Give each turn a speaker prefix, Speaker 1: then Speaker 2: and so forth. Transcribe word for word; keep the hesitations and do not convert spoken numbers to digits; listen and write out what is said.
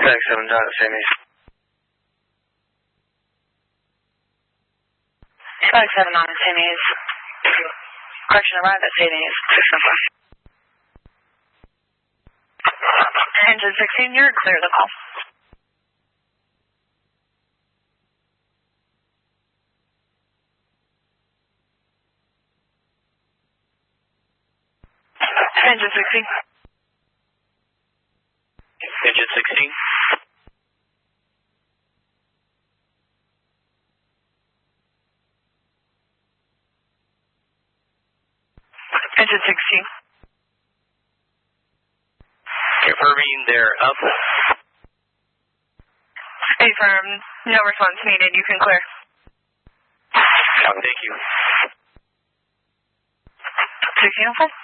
Speaker 1: Static seven, John at Saint A's.
Speaker 2: Static seven on at Saint A's. Correction, arrive at Saint A's. six one four. Engine sixteen, you're clear to call. Engine sixteen.
Speaker 1: Engine sixteen.
Speaker 2: Engine sixteen.
Speaker 1: Confirming they're up.
Speaker 2: Stay firm. No response needed. You can clear.
Speaker 1: Thank you.
Speaker 2: sixteen oh five.